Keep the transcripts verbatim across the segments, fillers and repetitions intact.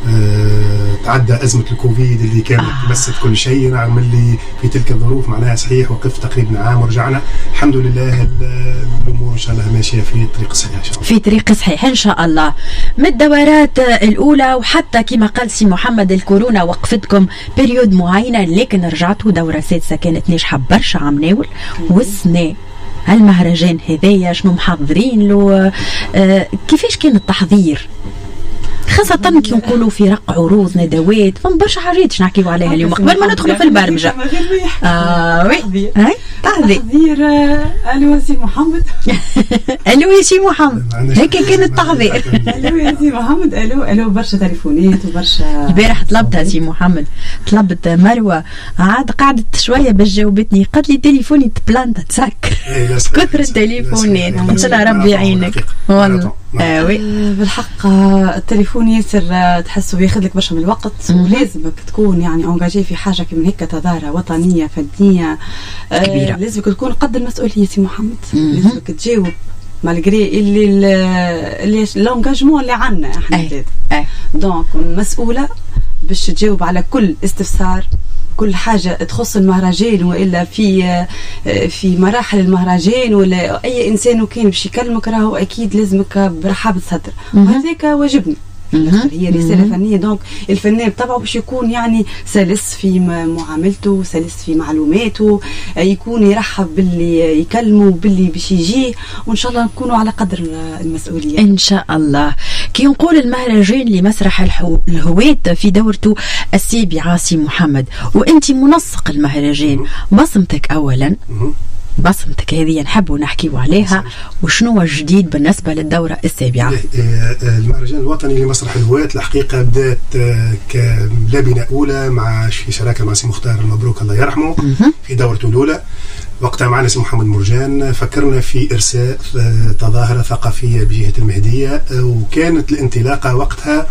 أه تعدى أزمة الكوفيد اللي كانت آه. مست كل شيء، رغم اللي في تلك الظروف معناها صحيح وقفت تقريبا عام ورجعنا الحمد لله. الأمور إن شاء الله ماشية في طريق صحيح إن شاء الله. في طريق صحيح إن شاء الله. من الدورات الأولى وحتى كما قال سي محمد الكورونا وقفتكم بريود معينة، لكن رجعتوا دورة سادسة كانت ناجحة برشا عم ناول. والسنة هالمهرجان هذايا شنو محضرين له؟ آه كيفاش كان التحضير؟ خاصة كي نقولوا في رق عروض ندوات فما برشا حاجات نحكيو عليها اليوم قبل ما ندخلوا في البرمجة. اه وي هاي تحضير. الو سي محمد. الو يا سي محمد، هيك كان التحضير. الو يا سي محمد. الو الو برشا تليفونات وبرشا. البارح طلبتها سي محمد، طلبت مروة عاد قعدت شوية باش جاوبتني، قالت لي تليفوني تبلانت تسكر كثر التليفونات. قلت لها ربي يعينك والله. آه وي بالحق التليفون ياسر تحسه بياخذ لك برشا من الوقت، ولازمك تكون يعني انجاجي في حاجه كيما هيك تظاهره وطنيه فنيه كبيره. آه لازمك تكون قد المسؤوليه سي محمد، لازمك تجاوب مالغري اللي اللي لونجاجمون اللي عندنا احنا ولاد. دونك مسؤوله باش تجاوب على كل استفسار، كل حاجة تخص المهرجان وإلا في في مراحل المهرجان، ولا أي إنسان وكان باش يكلمك راهو أكيد لازمك برحابة صدر، وهذاك واجبني. هي رسالة فنية، دونك الفنان بطبعه باش يكون يعني سلس في معاملته، سلس في معلوماته، يكون يرحب باللي يكلمه باللي باش يجيه، وإن شاء الله نكونوا على قدر المسؤولية إن شاء الله. كي نقول المهرجان لمسرح الهوات في دورته السابعة سي محمد، وأنت منسق المهرجان، بصمتك أولا بصمتك هذه نحبوا نحكيوا عليها، وشنو الجديد بالنسبة للدورة السابعة؟ المهرجان الوطني لمسرح الهوات الحقيقة بدأت كلبنة أولى مع في شراكة مع سي مختار المبروك الله يرحمه في دورته الأولى. وقتها معنا سي محمد مرجان فكرنا في إرساء تظاهرة ثقافية بجهة المهدية، وكانت الانطلاقة وقتها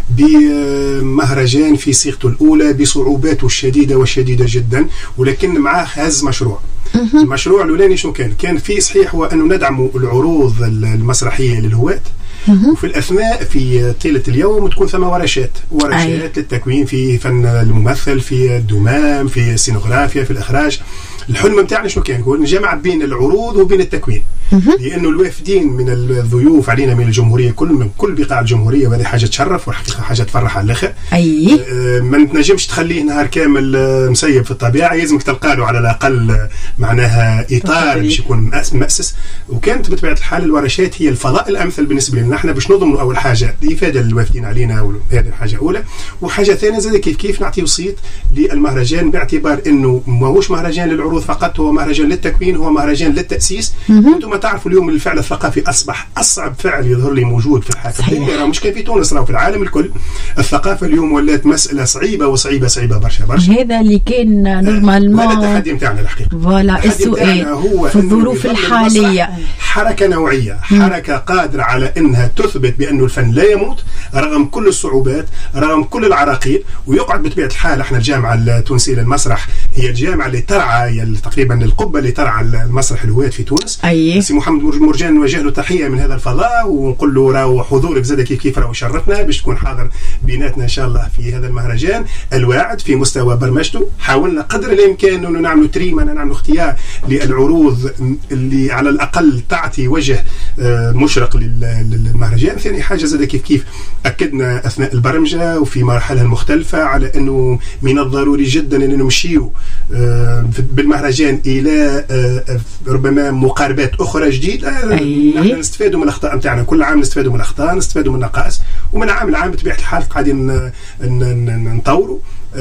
بمهرجان في صيغته الأولى بصعوباته الشديدة والشديدة جدا، ولكن معاه هز مشروع. المشروع الأولاني شنو كان؟ كان في صحيح هو أنه ندعم العروض المسرحية للهواة، وفي الأثناء في طيلة اليوم تكون ثم ورشات ورشات للتكوين في فن الممثل، في الدمام، في السينوغرافيا، في الإخراج. الحلم متاعنا شنو كان؟ هو نجمع بين العروض وبين التكوين، لأنه الوافدين من الضيوف علينا من الجمهورية كل من كل بقاع الجمهورية، وهذه حاجة تشرف وحقيقة حاجة تفرح على الآخر. أي آه ما نتنجمش تخليه نهار كامل مسيب في الطبيعة، لازمك تلقى له على الأقل معناها إطار باش يكون مؤسس. وكانت بطبيعة الحال الورشات هي الفضاء الأمثل بالنسبة لنا احنا باش نضمن أول حاجة الإفادة للوافدين علينا، هذه حاجة أولى. وحاجة ثانية زي كيف كيف نعطي وسيط للمهرجان، باعتبار إنه ماهوش مهرجان للعروض فقط، هو مهرجان للتكوين، هو مهرجان للتأسيس. أنتم تعرفوا اليوم الفعل الثقافي أصبح أصعب فعل يظهر لي موجود في الحياة الدنيا، مش كان في تونس راهو في العالم الكل. الثقافة اليوم ولات مسألة صعيبة وصعيبة صعيبة برشا برشا. هذا اللي كان نورمالمون هذا التحدي متاعنا الحقيقة. فوالا السؤال في الظروف الحالية حركة نوعية، حركة قادرة على أنها تثبت بأنه الفن لا يموت رغم كل الصعوبات، رغم كل العراقيل. ويقعد بطبيعة الحال احنا الجامعة التونسية للمسرح هي الجامعة اللي ترعى تقريبا القبة اللي ترعى المسرح الهوات في تونس. أيه. سي محمد مرجان نوجه له تحية من هذا الفضاء، ونقول له راهو حضورك زاد كيف كيف راهو شرفنا باش تكون حاضر بيناتنا إن شاء الله في هذا المهرجان الواعد في مستوى برمجته. حاولنا قدر الإمكان أنه نعمل تريم، أنا نعمل اختيار للعروض اللي على الأقل تعطي وجه مشرق للمهرجان. ثاني حاجة زاد كيف كيف أكدنا أثناء البرمجة وفي مراحلها المختلفة على أنه من الضروري جدا أن نمشيو بالمهرجان إلى ربما مقاربات أخرى جديدة. نحن نستفادوا من الأخطاء متاعنا، كل عام نستفادوا من الأخطاء، نستفادوا من النقائص، ومن عام لعام بطبيعة الحال قاعدين نطوروا.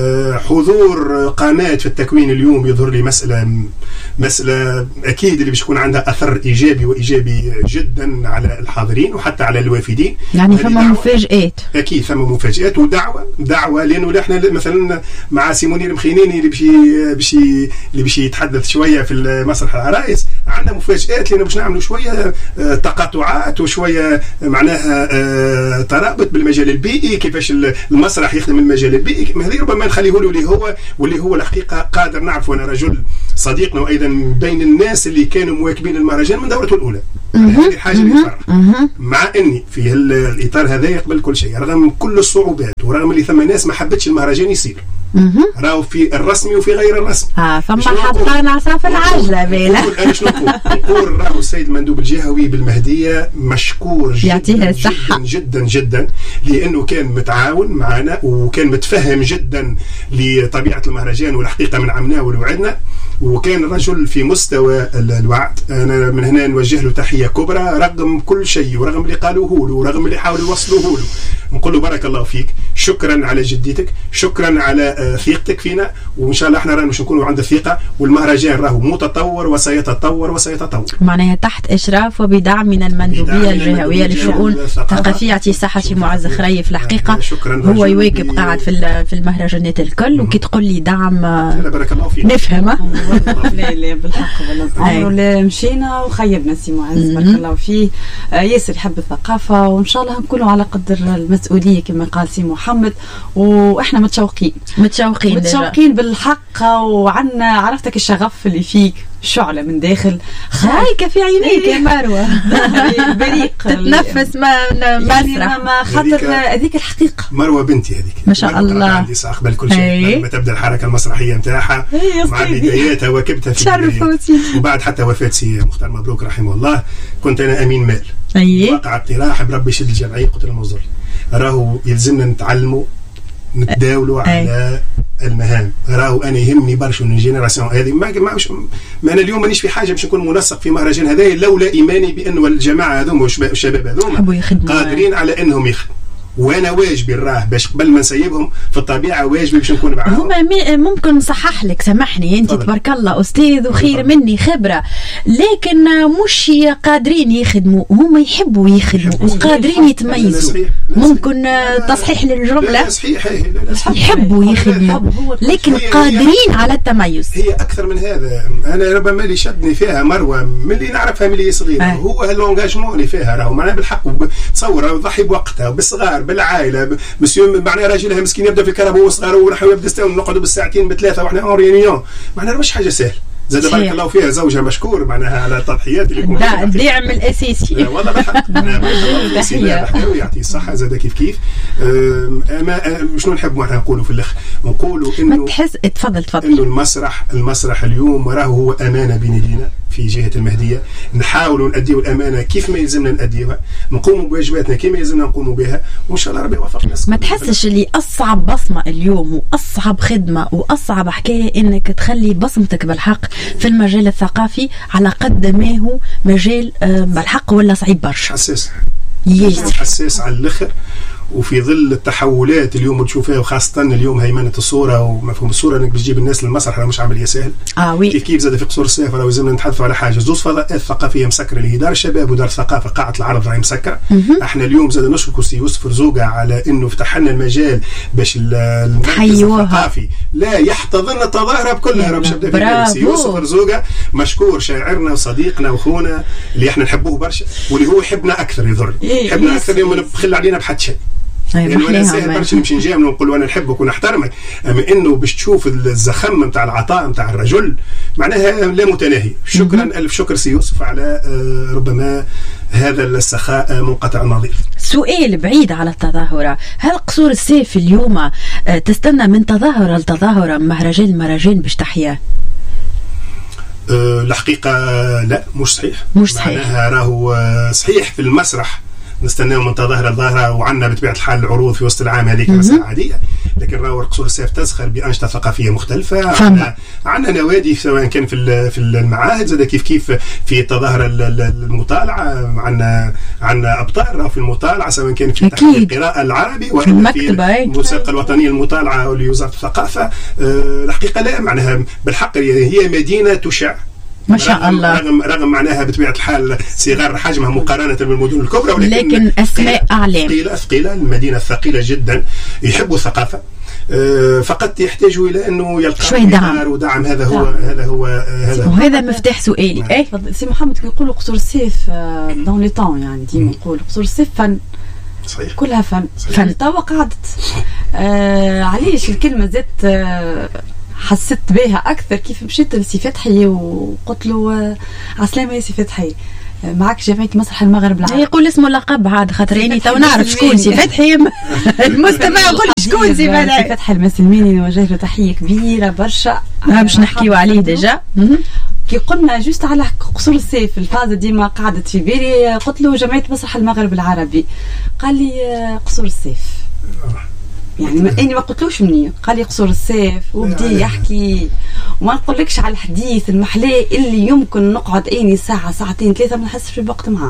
حضور قامات في التكوين اليوم يظهر لي مسألة مسألة أكيد اللي باش يكون عندها أثر إيجابي وإيجابي جدا على الحاضرين وحتى على الوافدين. يعني ثم مفاجآت، أكيد ثم مفاجآت ودعوة دعوة لأنه احنا مثلا مع سيمونير مخينيني اللي بشي بشي اللي بشي يتحدث شوية في مسرح العرايس، عندنا مفاجآت لأنه باش نعملوا شوية تقاطعات وشوية معناها ترابط بالمجال البيئي، كيفاش المسرح يخدم المجال البيئي. هذه ربما نخليه له اللي هو واللي هو الحقيقة قادر نعرف. أنا رجل صديقنا وايضا بين الناس اللي كانوا مواكبين المهرجان من دورته الاولى. هذه الحاجه اللي تفرح. مع اني في الاطار هذا يقبل كل شيء رغم كل الصعوبات ورغم اللي ثم ناس ما حبتش المهرجان يصير. راهو في الرسمي وفي غير الرسمي. اه ثم حطينا عصا في العجله بينا. انا شنو نقول؟ نقول راهو السيد المندوب الجهوي بالمهديه مشكور جدا جدا جدا جدا لانه كان متعاون معنا وكان متفهم جدا لطبيعه المهرجان والحقيقه من عمناه ووعدنا وكان رجل في مستوى الوعد. انا من هنا نوجه له تحيه كبرى رغم كل شيء ورغم اللي قالوه له ورغم اللي حاولوا يوصلوه له. نقول له بارك الله فيك، شكرا على جديتك، شكرا على ثقتك فينا، وان شاء الله احنا رانا باش نكونوا عند الثقه والمهرجان راهو متطور وسيتطور وسيتطور. معناها تحت اشراف وبدعم من المندوبيه الجهويه للشؤون الثقافيه صحه معز خريف. الحقيقه هو يواكب قاعد في في المهرجانات الكل وكي تقول لي دعم بارك الله فيك نفهمه. لا لا بالحق والله مشينا وخيبنا سي معز بارك الله فيه. ياسر يحب الثقافه وان شاء الله نكونوا على قدر المسؤوليه كما قال سي محمد واحنا متشوقين متشوقين متشوقين بالحق وعنا عرفتك الشغف اللي فيك شعله من داخل خايكه في عينيك يا مروه بريق تتنفس ما مسرح ما خاطر هذيك الحقيقه. مروه بنتي هذيك ما شاء الله عندي صح قبل كل شيء لما تبدا الحركه المسرحيه نتاعها مع بداياتها واكبتها في وبعد حتى وفاه سي مختار مبروك رحمه الله كنت انا امين مال. اي وقع اقتراح بربي يشد الجمعيه قلت له مزر راهو يلزمنا نتعلموا نتداولوا على المهام. راهو انا يهمني برشا من الجينيراسيون هذه ما ما انا اليوم مانيش في حاجه باش نكون منسق في مهرجان هذايا لولا ايماني بانه الجماعه هذوما والشباب هذوما قادرين على انهم يخدموا وانا واجبي راه باش قبل ما نسيبهم في الطبيعه واجبي باش نكون معاهم. هما ممكن نصحح لك سامحني انت تبارك الله استاذ وخير طبعا. مني خبره لكن مش قادرين يخدموا هما يحبوا يخدموا وقادرين يتميزوا. ممكن تصحيح للجمله صحيح يحبوا يخدموا لكن قادرين على التميز. هي اكثر من هذا. انا ربما اللي شدني فيها مروه من اللي نعرفها من اللي صغيره آه. هو اللونجاجمون اللي فيها راهو معناها بالحق تصور تضحي بوقتها بالصغار بالعائله مسيو معناها راجلها مسكين يبدا في الكهرباء وهو صغير ونحن يبدا ستاون نقعدوا بالساعتين بثلاثه واحنا اون ريونيون معناها مش حاجه سهله. زاد بارك الله فيها زوجها مشكور معناها على التضحيات اللي يكون الدعم الاساسي. والله بالحق يعطيه الصحه زاد كيف كيف. ما شنو نحب معناها نقولوا في الاخر نقولوا انه تحس تفضل تفضل انه المسرح المسرح اليوم راهو هو امانه بين يدينا في جهه المهديه. نحاولوا نأديوا الامانه كيف ما يلزمنا نأديوها نقوموا بواجباتنا كيف ما يلزمنا نقوموا بها وان شاء الله ربي يوفقنا. ما تحسش اللي اصعب بصمه اليوم واصعب خدمه واصعب حكايه انك تخلي بصمتك بالحق في المجال الثقافي على قد ما هو مجال بالحق ولا صعيب برشا حساس يس حساس على الاخر وفي ظل التحولات اليوم تشوفها وخاصه اليوم هيمنه الصوره ومفهوم الصوره انك بتجيب الناس للمسرح راه مش عمليه سهل. اه وي كيف كيف زاد في قصور السيف راه لازمنا نتحدثوا على حاجه زوز فضاءات ثقافيه مسكره اللي هي دار الشباب ودار الثقافه قاعه العرض راهي مسكره. احنا اليوم زاد نشكر سي يوسف رزوقه على انه فتح لنا المجال باش المركز الثقافي لا يحتضن التظاهره بكلها. راه باش نبدا سي يوسف رزوقه مشكور شاعرنا وصديقنا واخونا اللي احنا نحبوه برشا واللي هو يحبنا اكثر يضر يحبنا اكثر اليوم بخل علينا بحد شيء. يعني انا ساهل برشا نمشي نجامل ونقول له انا نحبك ونحترمك اما انه باش تشوف الزخم نتاع العطاء نتاع الرجل معناها لا متناهي. شكرا الف شكر سي يوسف على ربما هذا السخاء منقطع النظير. سؤال بعيد على التظاهره، هل قصور السيف اليوم تستنى من تظاهره لتظاهره مهرجان المهرجان باش تحيا؟ أه الحقيقه لا مش صحيح. مش صحيح معناها راهو صحيح في المسرح نستناو من تظاهره الظاهره وعندنا بطبيعه الحال العروض في وسط العام هذيك مسألة عاديه لكن راهو قصور السيف تزخر بانشطه ثقافيه مختلفه. عندنا عندنا نوادي سواء كان في في المعاهد زاد كيف كيف في التظاهره المطالعه عندنا عندنا ابطال راهو في المطالعه سواء كان في القراءه العربي ولا في الموسيقى الوطنيه المطالعه لوزاره الثقافه. أه الحقيقه لا معناها بالحق هي مدينه تشع ما شاء الله رغم رغم معناها بطبيعه الحال صغار حجمها مقارنه بالمدن الكبرى ولكن لكن اسماء اعلام ثقيله ثقيله المدينه ثقيله جدا يحبوا الثقافه. أه فقط يحتاجوا الى انه يلقى شوي دعم ودعم. هذا هو دعم. هذا هو هذا وهذا مفتاح سؤالي. ايه سي محمد كيقولوا قصور السيف دون لي طون يعني ديما نقول قصور السيف فن صحيح كلها فن فن توا قعدت آه علاش الكلمه زادت آه حسيت بها اكثر كيف مشيت لسي فتحي وقلت له عسلامه يا سي فتحي معك جمعيه مسرح المغرب العربي. يقول اسمه لقب هذا خاطر يعني تو نعرف شكون سي فتحي المستمع يقول شكون سي فتحي. سي فتحي المسلميني نوجه له تحيه كبيره برشا باش نحكيو عليه ديجا. كي قلنا جوست على قصور السيف الفازة ديما قعدت في بالي، قلت له جمعية مسرح المغرب العربي، قال لي قصور السيف. يعني ما اني ما قلتلوش مني، قال لي قصور السيف وبدي يحكي وما نقولكش على الحديث المحلاه اللي يمكن نقعد اني ساعه ساعتين ثلاثه ما نحسش بالوقت معاه.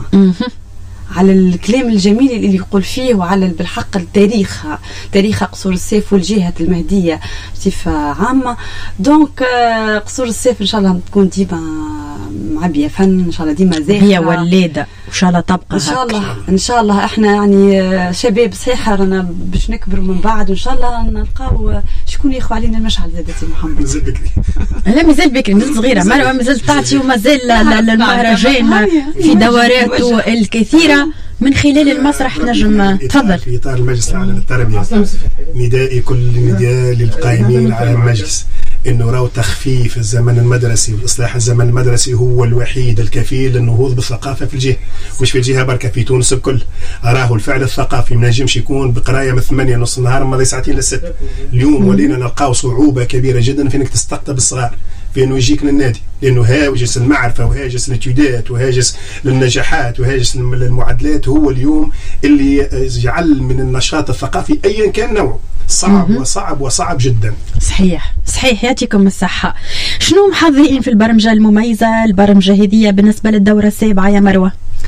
على الكلام الجميل اللي يقول فيه وعلى بالحق التاريخ تاريخ قصور السيف والجهة المهدية بصفة عامة. دونك قصور السيف إن شاء الله تكون ديما معبية فن، إن شاء الله ديما زاهرة، هي ولادة إن شاء الله تبقى إن شاء الله هك. إن شاء الله إحنا يعني شباب صحيح رانا باش نكبروا من بعد وإن شاء الله نلقاو شكون ياخذ علينا المشعل زادتي محمد. مازال بكري. لا مازال بكري، مازال صغيرة، ما مازال تعطي ومازال المهرجان في دوراته الكثيرة من خلال المسرح. نجم تفضل. في إطار المجلس العالمي للتربية ندائي كل نداء للقائمين على المجلس انه راهو تخفيف الزمن المدرسي واصلاح الزمن المدرسي هو الوحيد الكفيل للنهوض بالثقافه في الجهه، مش في الجهه بركه، في تونس الكل. راهو الفعل الثقافي ما نجمش يكون بقرايه من ثمانية نص النهار ماضي ساعتين للست. اليوم ولينا نلقاو صعوبه كبيره جدا في انك تستقطب الصغار في انه يجيك للنادي، لانه هاجس المعرفه وهاجس الاتيودات وهاجس للنجاحات وهاجس للمعادلات هو اليوم اللي يجعل من النشاط الثقافي ايا كان نوعه صعب وصعب وصعب جدا. صحيح صحيح، يعطيكم الصحة. شنو محضرين في البرمجة المميزة البرمجة هذه بالنسبة للدورة السابعة يا مروة؟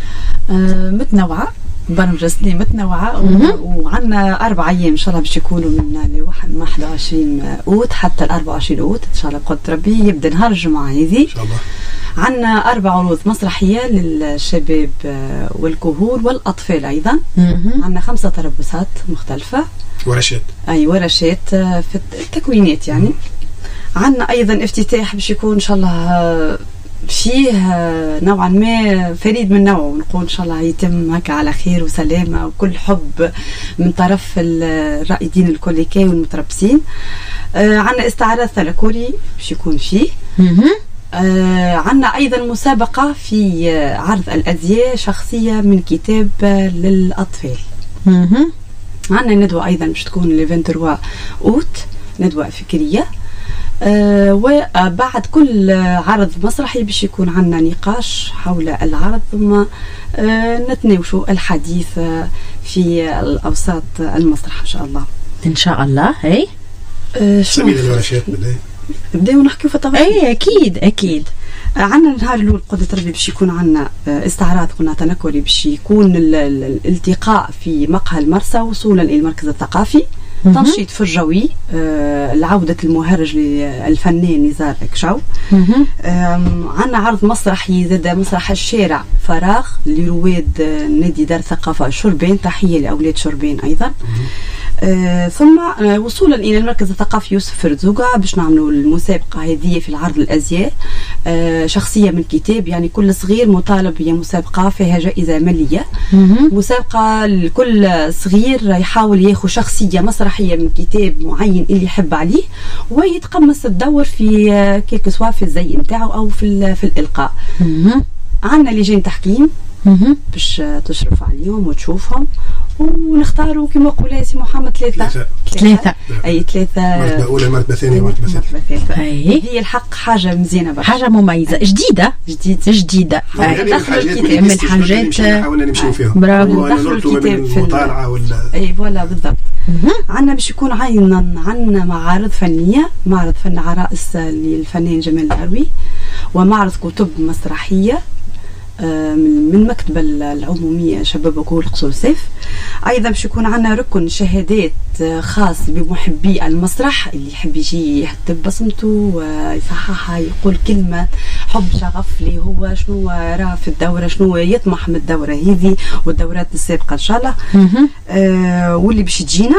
آه متنوعة، برمجة سنة متنوعة، وعندنا أربع أيام إن شاء الله باش يكونوا من واحد وعشرين أوت حتى الأربعة وعشرين أوت إن شاء الله بقدر ربي، يبدأ نهار الجمعة هذه إن شاء الله. عندنا أربع عروض مسرحية للشباب والكهول والأطفال أيضا. عندنا خمسة تربصات مختلفة، ورشات أي ورشات في التكوينات يعني. عندنا أيضا افتتاح باش يكون إن شاء الله فيه نوعا ما فريد من نوعه، نقول إن شاء الله يتم هكا على خير وسلامة وكل حب من طرف الرائدين الكوليكي والمتربصين. آه عندنا استعراض ثلاكوري باش يكون فيه. آه عندنا أيضا مسابقة في عرض الأزياء شخصية من كتاب للأطفال. عندنا ندوة أيضا باش تكون لفنتروا أوت، ندوة فكرية. آه وبعد كل عرض مسرحي باش يكون عندنا نقاش حول العرض، ثم آه نتناوشوا الحديث في الأوساط المسرح إن شاء الله. إن شاء الله. هي آه سبيل الورشات بداية نبداو نحكيو في التفاصيل. اي اكيد اكيد. عندنا النهار الاول قدرة ربي باش يكون عندنا استعراض قلنا تنكري باش يكون الالتقاء في مقهى المرسى وصولا الى المركز الثقافي. تنشيط فرجوي، آه، لعودة المهرج للفنان نزار اكشاو. عندنا عرض مسرحي زاد مسرح الشارع فراغ لرواد نادي دار الثقافة شربين، تحية لأولاد شربين أيضا. آه، ثم آه، وصولا إلى المركز الثقافي يوسف فرزوقة باش نعملوا المسابقة هذه في العرض الأزياء، آه، شخصية من كتاب، يعني كل صغير مطالب هي مسابقة فيها جائزة مالية. مسابقة لكل صغير يحاول ياخذ شخصية مسرحية من كتاب معين اللي يحب عليه ويتقمص الدور في آه، كيك سوا في الزي نتاعو أو في في الإلقاء. عندنا لجان تحكيم باش تشرف عليهم وتشوفهم، ونختاروا كما قول سي محمد ثلاثة ثلاثة أي ثلاثة، مرتبة أولى مرتبة ثانية مرتبة ثالثة. هي الحق حاجة مزيانة برشا، حاجة مميزة جديدة جديدة جديدة. دخل الكتاب من الحاجات حاولنا نمشيو فيهم. برافو. دخل الكتاب في المطالعة ولا أي فوالا بالضبط. عندنا باش يكون عندنا عندنا معارض فنية، معرض فن عرائس للفنان جمال العروي، ومعرض كتب مسرحية من المكتبة العمومية شباب وكهول قصور السيف. أيضا باش يكون عندنا ركن شهادات خاص بمحبي المسرح، اللي يحب يجي يكتب بصمته ويصححها يقول كلمة حب شغف لي هو شنو راه في الدورة، شنو يطمح من الدورة هذه والدورات السابقة إن شاء الله. آه واللي باش تجينا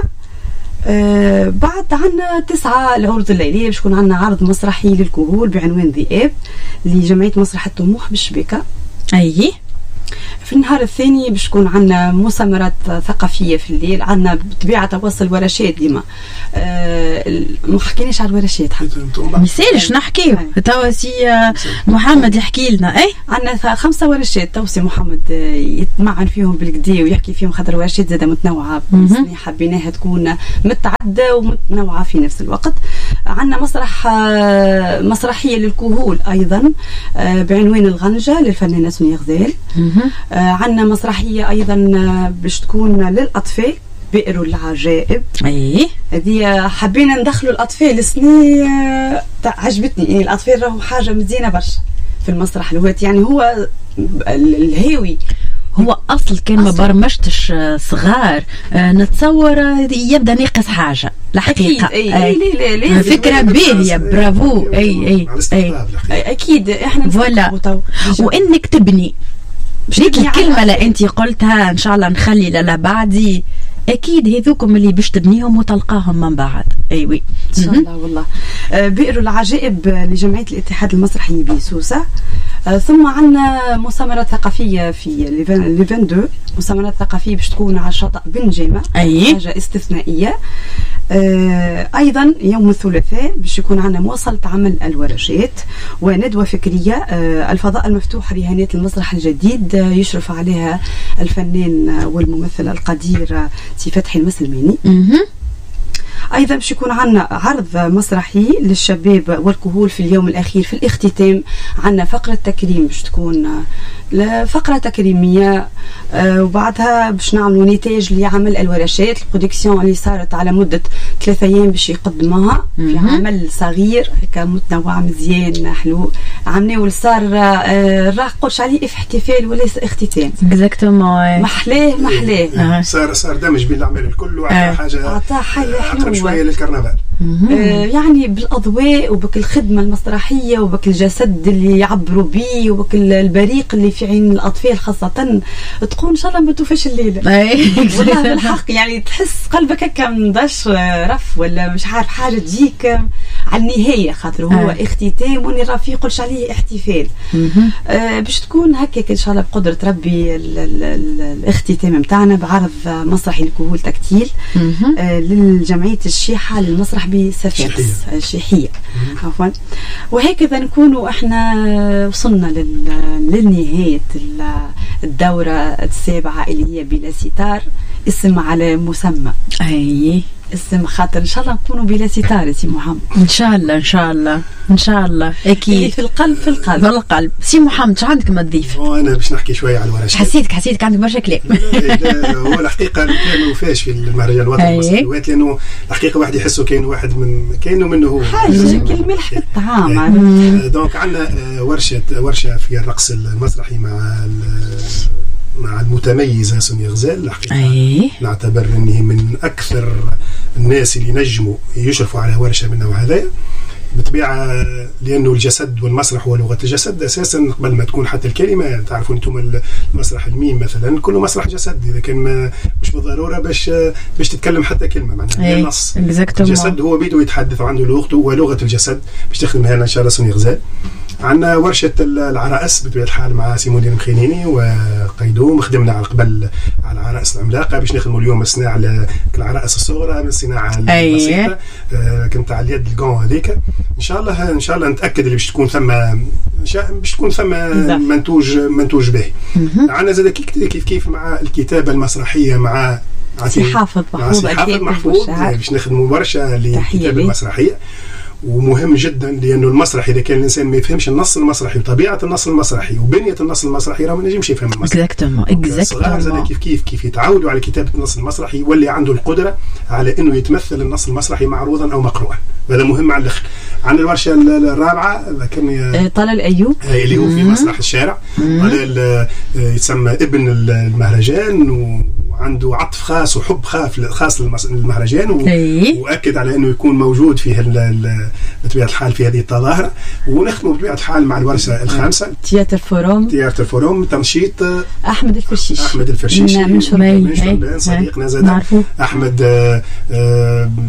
آه بعد عنا تسعة العروض الليلية باش يكون عندنا عرض مسرحي للكهول بعنوان ذئاب لجمعية مسرح الطموح بالشبيكة. أي في النهار الثاني باش تكون عندنا مسامرات ثقافيه في الليل، عندنا بطبيعه توصل ورشات ديما. أه ما حكيناش على الورشات حتى مثالش نحكيو توا سي محمد يحكي لنا. اي عندنا خمسه ورشات تو سي محمد يتمعن فيهم بالكدا ويحكي فيهم، خاطر ورشات زاده متنوعه حبيناها تكون متعدده ومتنوعه في نفس الوقت. عندنا مسرح مسرحيه للكهول ايضا بعنوان الغنجه للفنانه سونيا غزال. عندنا مسرحيه ايضا باش تكون للاطفال بئر العجائب. اي هذه حبينا ندخلوا الاطفال السنه، عجبتني يعني الاطفال راهو حاجه مزيانه برشا في المسرح الوقت، يعني هو الهاوي هو اصل كان ما برمجتش صغار. آه نتصور يبدا ناقص حاجه الحقيقه. اي اي لا لا فكره باهيه برافو. اي اي اي اكيد احنا فوالا، وانك تبني ديك الكلمه اللي انت قلتها ان شاء الله نخلي للا بعدي، اكيد هذوكم اللي باش تبنيهم وتلقاهم من بعد. ايوي ان شاء الله والله. بئر العجائب لجمعيه الاتحاد المسرحي بسوسه. ثم عندنا مسامرات ثقافيه في لي اثنين وعشرين، مسامرات ثقافيه باش تكون على شاطئ بن جيمه. أي. حاجه استثنائيه. ايضا يوم الثلاثاء باش يكون عندنا مواصله عمل الورشات وندوه فكريه الفضاء المفتوح رهانات المسرح الجديد، يشرف عليها الفنان والممثل القدير سي فتحي المسلماني. ايضا باش يكون عندنا عرض مسرحي للشباب والكهول في اليوم الاخير. في الاختتام عندنا فقره تكريم باش تكون فقره تكريميه، آه وبعدها باش نعملوا نتاج لعمل الورشات البرودكسيون اللي صارت على مده ثلاثة ايام باش يقدموها في عمل صغير هكا متنوع مزيان حلو عملناه، صار آه راح قلش عليه احتفال وليس اختتام. اكزاكتومون محلاه محلاه صار صار دمج بين الاعمال الكل وعطى حاجه عطى حاجه حلوه شويه للكرنفال. آه يعني بالاضواء وبك الخدمه المسرحيه وبك الجسد اللي يعبروا به وبك البريق اللي في عين الاطفال خاصه، تقول ان شاء الله ما توفاش الليله. والله بالحق يعني تحس قلبك هكا منضش رف ولا مش عارف حاجه تجيك على النهايه، خاطر هو آه. اختتام وني راه يقولش عليه احتفال. آه باش تكون هكاك ان شاء الله بقدره ربي ال ال ال الاختتام نتاعنا بعرض مسرحي الكهول تكتيل آه للجمعيه الشيحه للمسرح بصفاقس الشيحيه عفوا. وهكذا نكونوا احنا وصلنا للنهايه الدوره السابعه اللي هي بلا ستار، اسم على مسمى. اي اسم خاطر ان شاء الله نكونوا بلا ستار سي محمد. ان شاء الله ان شاء الله ان شاء الله اكيد. في القلب في القلب في القلب. سي محمد شو عندك ما تضيف؟ وانا باش نحكي شويه على الورشات. حسيتك حسيتك عندك برشا كلام. هو الحقيقه ما وفاش في المهرجان الوطني المصري، لانه الحقيقه واحد يحسه كاين واحد من كاينه منه هو حاجه كالملح في الطعام. دونك عندنا ورشه ورشه في الرقص المسرحي مع مع المتميزه سونيا غزال. الحقيقه أيه. نعتبر انه من اكثر الناس اللي نجموا يشرفوا على ورشه من النوع هذا بطبيعه، لانه الجسد والمسرح هو لغه الجسد اساسا قبل ما تكون حتى الكلمه. تعرفون انتم المسرح الميم مثلا كله مسرح جسد، اذا كان ما مش بالضروره باش باش تتكلم حتى كلمه معناها أيه. النص. الجسد هو بيدو يتحدث وعنده لغته ولغه الجسد باش تخدمها لنا ان شاء الله سونيا غزال. عندنا ورشة العرائس بطبيعة الحال مع سيمونين مخينيني وقيدوم، خدمنا على قبل على العرائس العملاقة باش نخدموا اليوم الصناعة على العرائس الصغرى من الصناعة البسيطة. آه كنت على اليد الجون هذيك ان شاء الله ان شاء الله نتأكد اللي باش تكون ثم باش تكون ثم منتوج منتوج به. عندنا زاد كيف كيف مع الكتابة المسرحية مع سي حافظ محفوظ حافظ محفوظ باش نخدموا ورشة للكتابة المسرحية. ومهم جدا لانه المسرح اذا كان الانسان ما يفهمش النص المسرحي وطبيعه النص المسرحي وبنيه النص المسرحي راه ما نجمش يفهم المسرح. اكزاكتومون اكزاكتومون. كيف كيف كيف يتعودوا على كتابه النص المسرحي واللي عنده القدره على انه يتمثل النص المسرحي معروضا او مقروءا. هذا مهم على الاخر. عن الورشه الرابعه كان طلال ايوب اللي هو في مسرح الشارع. طلال يتسمى ابن المهرجان وعنده عطف خاص وحب خاص خاص للمهرجان واكد على انه يكون موجود فيه بطبيعه الحال في هذه التظاهره. ونختم بطبيعه الحال مع الورشه الخامسه تياتر فوروم تياتر فوروم تنشيط احمد الفرشيش احمد الفرشيش من شربين من شربين صديقنا زاد احمد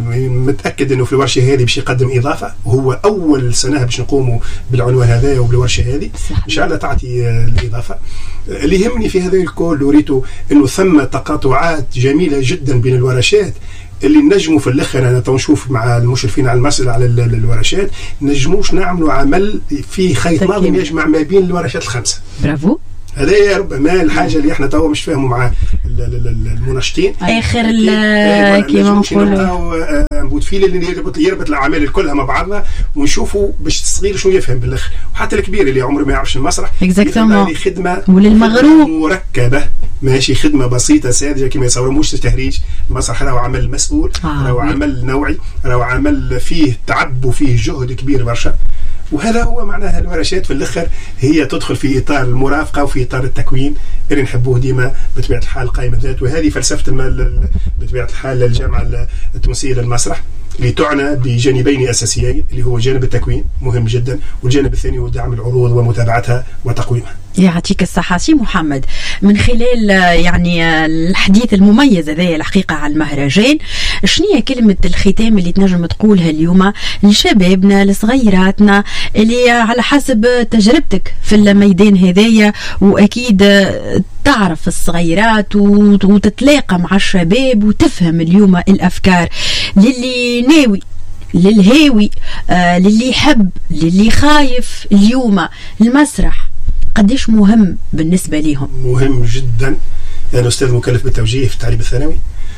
متاكد انه في الورشه هذه باش يقدم اضافه، وهو اول سنه باش نقوموا بالعنوان هذا وبالورشه هذه ان شاء الله تعطي الاضافه. اللي يهمني في هذا الكل وريته انه ثم تقاطعات جميله جدا بين الورشات اللي نجموا في الاخر. انا نشوف مع المشرفين على المسألة على الورشات نجموش نعملوا عمل فيه خيط ناظم يجمع ما بين الورشات الخمسه. برافو. هذا ربما الحاجه اللي احنا توا مش فاهموا مع المناشطين اخر كيما نقولوا بوتفيل اللي يربط يربط الاعمال كلها مع بعضها ونشوفوا باش الصغير شنو يفهم بالاخر، وحتى الكبير اللي عمره ما يعرفش المسرح اكزاكتومون خدمه وللمغروب مركبه ماشي خدمه بسيطه ساذجه كما يصوروا، مش تهريج. المسرح راهو عمل مسؤول، راهو عمل نوعي، راهو عمل فيه تعب وفيه جهد كبير برشا. وهذا هو معناها الورشات في الاخر هي تدخل في اطار المرافقه وفي اطار التكوين اللي نحبوه ديما بطبيعه الحال قائمه ذات. وهذه فلسفه بطبيعه الحال الجامعه التونسيه للمسرح اللي تعنى بجانبين اساسيين، اللي هو جانب التكوين مهم جدا، والجانب الثاني هو دعم العروض ومتابعتها وتقويمها. يعطيك الصحة سي محمد. من خلال يعني الحديث المميز هذا الحقيقة على المهرجان، شنو هي كلمة الختام اللي تنجم تقولها اليوم لشبابنا لصغيراتنا اللي على حسب تجربتك في الميدان هذايا، وأكيد تعرف الصغيرات وتتلاقى مع الشباب وتفهم اليوم الأفكار للي ناوي للهاوي آه للي يحب للي خايف اليوم المسرح قديش مهم بالنسبة لهم؟ مهم جدا. أنا أستاذ مكلف بالتوجيه في التعليم الثانوي،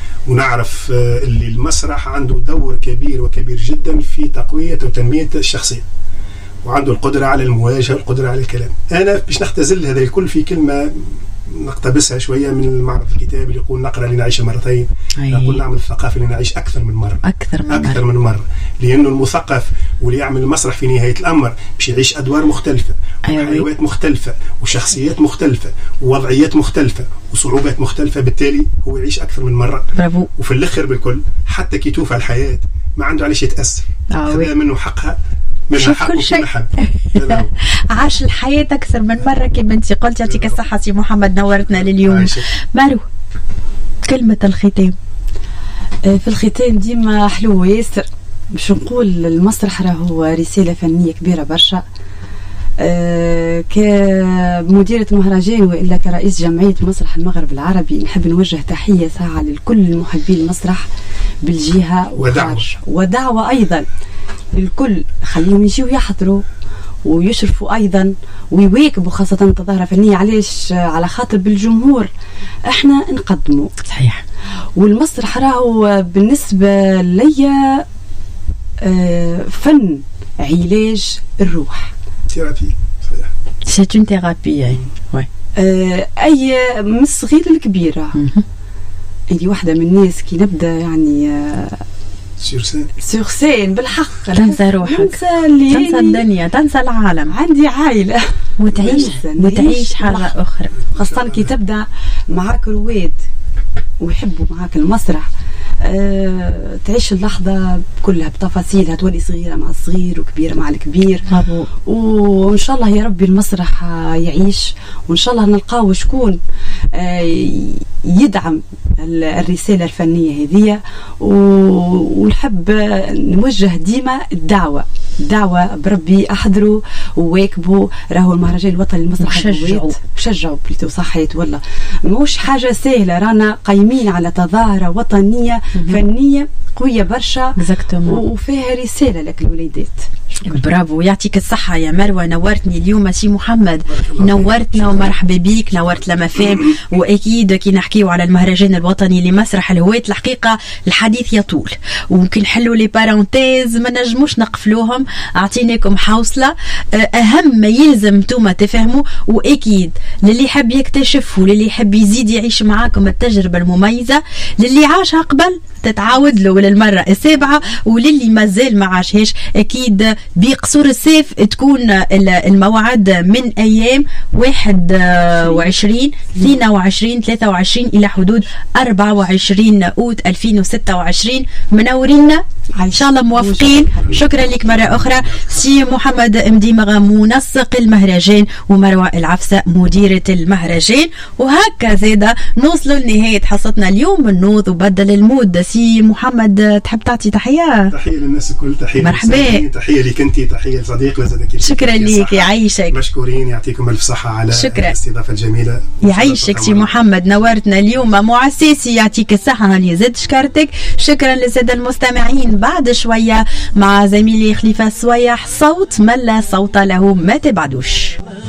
ونعرف اللي المسرح عنده دور كبير وكبير جدا في تقوية وتنمية الشخصية، وعنده القدرة على المواجهة والقدرة على الكلام. أنا باش نختزل هذا الكل في كلمة نقتبسها شوية من المعرض الكتاب اللي يقول نقرأ لنعيش مرتين، نقول نعمل الثقافة لنعيش أكثر من مرة أكثر من أكثر مرة. من مرة لأنه المثقف واللي يعمل المسرح في نهاية الأمر باش يعيش أدوار مختلفة وحيوات مختلفة وشخصيات مختلفة ووضعيات مختلفة وصعوبات مختلفة، بالتالي هو يعيش أكثر من مرة. برافو. وفي الآخر بالكل حتى كي توفى الحياة ما عنده علاش يتأثر، هذا منه حقها شوف كل شيء. عاش الحياة أكثر من مرة كما أنت قلت. يعطيك الصحة سي محمد، نورتنا لليوم. مارو كلمة الختام. في الختام ديما حلو ياسر باش نقول المسرح راهو رسالة فنية كبيرة برشا. أه كمديرة مهرجان وإلا كرئيس جمعية مسرح المغرب العربي نحب نوجه تحية ساعة لكل محبي المسرح بالجهة ودعوة ودعوة أيضا للكل، خليهم يجيوا يحضروا ويشرفوا أيضا ويواكبوا خاصة التظاهرة فنية. علاش؟ على خاطر بالجمهور احنا نقدموا صحيح. والمسرح راهو بالنسبة لي فن علاج الروح، ثيرابي. صحيح، c'est une thérapie. ouais. أي من الصغير للكبيرة. أني واحدة من الناس كي نبدأ يعني سيرسين سيرسين بالحق تنسى روحك، تنسى, تنسى الدنيا، تنسى العالم. عندي عائلة وتعيش وتعيش حاجة أخرى، خاصة كي تبدأ معاك رواد ويحبوا معاك المسرح. أه، تعيش اللحظة كلها بتفاصيلها، تولي صغيرة مع الصغير وكبيرة مع الكبير. مابو. وإن شاء الله يا ربي المسرح يعيش، وإن شاء الله نلقاو شكون أه يدعم الرسالة الفنية هذه. ونحب نوجه ديما الدعوة الدعوة بربي أحضروا وواكبوا. راهو المهرجان الوطني للمسرح شجعوا شجعوا بليتو صحيت والله مش حاجة سهلة. رانا قايمين على تظاهرة وطنية فنية قوية برشا وفيها رسالة لك الوليدات. برافو، يعطيك الصحة يا مروة. نورتني اليوم سي محمد، نورتنا ومرحبا بيك، نورت لمفام. وأكيد كي نحكيو على المهرجان الوطني لمسرح الهواة الحقيقة الحديث يطول، وممكن نحلوا لي بارونتيز ما نجموش نقفلوهم. أعطيناكم حوصلة، أهم ما يلزم نتوما تفهموا. وأكيد للي يحب يكتشف وللي يحب يزيد يعيش معاكم التجربة المميزة، للي عاشها قبل تتعاود له للمرة السابعة، وللي مازال ما عاشهاش أكيد بقصور الصيف تكون الموعد من أيام واحد وعشرين اثنين وعشرين ثلاثة وعشرين إلى حدود أربعة وعشرين أوت ألفين وستة وعشرين. منورينا إن شاء الله، موافقين. شكرا لك مرة أخرى سي محمد مديمغة منسق المهرجان، ومروة العفسة مديرة المهرجان. وهكذا زيادة نوصلوا لنهاية حصتنا اليوم من نوض وبدل المود. سي محمد تحب تعطي تحيه؟ تحيه للناس الكل، تحيه مرحبا، تحيه لك انت، تحيه لصديقنا زاد كيف. شكرا لك، يعيشك، مشكورين، يعطيكم الف صحه على شكرا. الاستضافه الجميله. يعيشك سي محمد، نورتنا اليوم. معساسي يعطيك الصحه، هاني زاد شكرتك. شكرا للساده المستمعين. بعد شويه مع زميلي خليفه الصويح صوت ملا صوت له، ما تبعدوش.